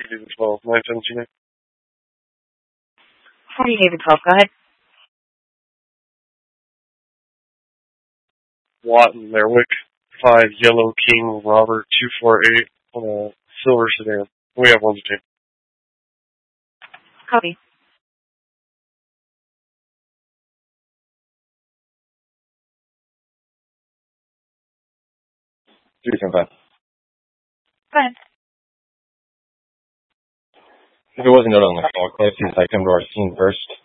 David 12, 917. Hi, David 12. Go ahead. Watt and Lerwick, 5 Yellow King Robert 248 on a silver sedan. We have one to take. Copy. Go ahead. If it wasn't noted on the call clip, since I come to our scene first,